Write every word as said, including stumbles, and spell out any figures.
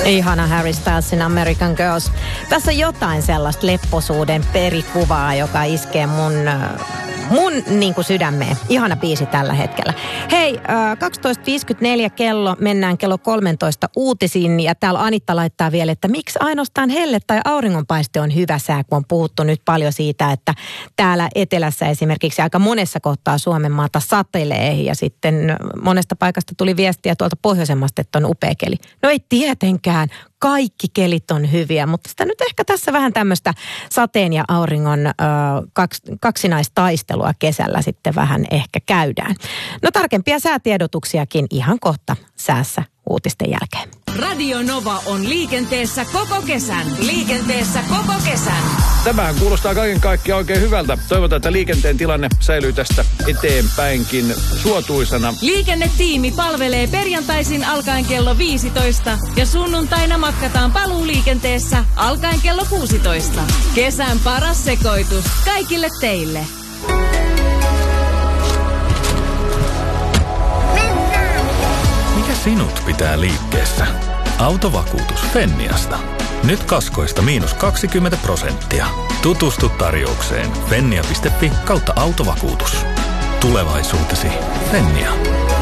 Ihana Harry Stylesin American Girls. Tässä on jotain sellaista lepposuuden perikuvaa, joka iskee mun, mun niin kuin sydämeen. Ihana biisi tällä hetkellä. Hei, kaksitoista viisikymmentäneljä kello, mennään kello kolmetoista uutisiin. Ja täällä Anitta laittaa vielä, että miksi ainoastaan helle tai auringonpaiste on hyvä sää, kun on puhuttu nyt paljon siitä, että täällä etelässä esimerkiksi aika monessa kohtaa Suomen maata satelee. Ja sitten monesta paikasta tuli viestiä tuolta pohjoisemmasta, että on upea keli. No ei tietenkään. Kaikki kelit on hyviä, mutta sitä nyt ehkä tässä vähän tämmöistä sateen ja auringon ö, kaks, kaksinaistaistelua kesällä sitten vähän ehkä käydään. No tarkempia säätiedotuksiakin ihan kohta säässä uutisten jälkeen. Radio Nova on liikenteessä koko kesän. Liikenteessä koko kesän. Tämähän kuulostaa kaiken kaikkiaan oikein hyvältä. Toivotaan, että liikenteen tilanne säilyy tästä eteenpäinkin suotuisana. Liikennetiimi palvelee perjantaisin alkaen kello viisitoista ja sunnuntaina matkataan paluuliikenteessä alkaen kello kuusitoista. Kesän paras sekoitus kaikille teille. Mikä sinut pitää liikkeessä? Autovakuutus Fenniasta. Nyt kaskoista miinus kaksikymmentä prosenttia. Tutustu tarjoukseen fennia piste fi kautta autovakuutus. Tulevaisuutesi Fennia.